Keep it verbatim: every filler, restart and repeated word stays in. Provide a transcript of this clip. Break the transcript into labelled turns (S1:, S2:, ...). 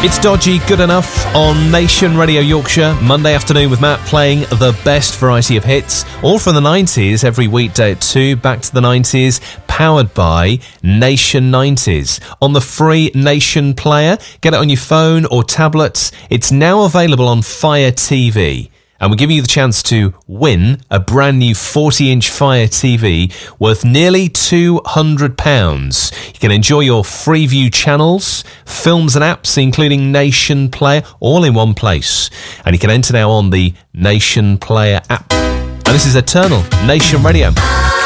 S1: It's Dodgy Good Enough on Nation Radio Yorkshire, Monday afternoon with Matt playing the best variety of hits, all from the nineties, every weekday at two, back to the nineties, powered by Nation nineties. On the free Nation player, get it on your phone or tablets. It's now available on Fire T V. And we're giving you the chance to win a brand new forty-inch Fire T V worth nearly two hundred pounds. You can enjoy your Freeview channels, films and apps, including Nation Player, all in one place. And you can enter now on the Nation Player app. And this is Eternal, Nation Radio.